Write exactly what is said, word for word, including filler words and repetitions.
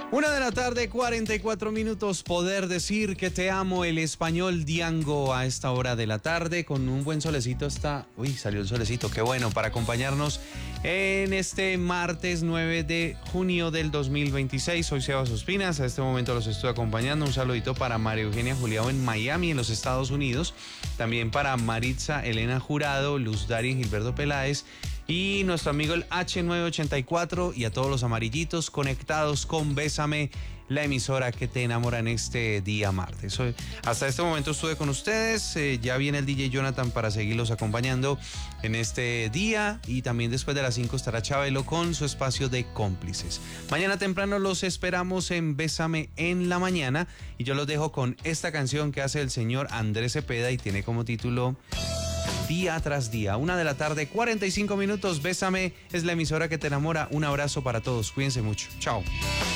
Una de la tarde, cuarenta y cuatro minutos. Poder decir que te amo, el español Diango a esta hora de la tarde con un buen solecito. Está, uy, salió el solecito, qué bueno, para acompañarnos en este martes nueve de junio del dos mil veintiséis. Soy Sebas Ospinas, a este momento los estoy acompañando. Un saludito para María Eugenia Juliao en Miami, en los Estados Unidos. También para Maritza Elena Jurado, Luz Darien Gilberto Peláez y nuestro amigo el H nueve ochenta y cuatro, y a todos los amarillitos conectados con Bésame, la emisora que te enamora en este día martes. Hoy, hasta este momento estuve con ustedes, eh, ya viene el D J Jonathan para seguirlos acompañando en este día, y también después de las cinco estará Chabelo con su espacio de cómplices. Mañana temprano los esperamos en Bésame en la mañana, y yo los dejo con esta canción que hace el señor Andrés Cepeda y tiene como título Día tras Día. Una de la tarde, cuarenta y cinco minutos. Bésame es la emisora que te enamora. Un abrazo para todos. Cuídense mucho. Chao.